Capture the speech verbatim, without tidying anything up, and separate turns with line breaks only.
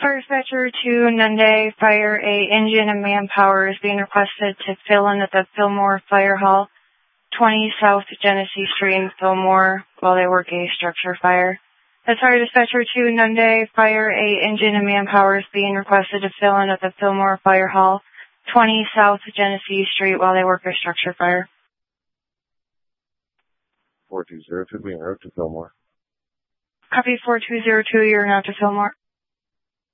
Fire dispatcher to Nunde Fire, a engine and manpower is being requested to fill in at the Fillmore Fire Hall, twenty South Genesee Street in Fillmore, while they work a structure fire. That's fire dispatcher to Nunde Fire, a engine and manpower is being requested to fill in at the Fillmore Fire Hall, twenty South Genesee Street, while they work a structure fire.
four two zero two, being routed to Fillmore.
Copy four two zero two, you're now to Fillmore.